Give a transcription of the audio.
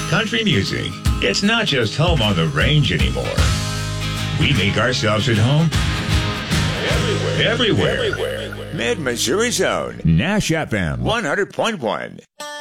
Country music. It's not just home on the range anymore. We make ourselves at home everywhere. Mid-Missouri Zone. Nash FM 100.1.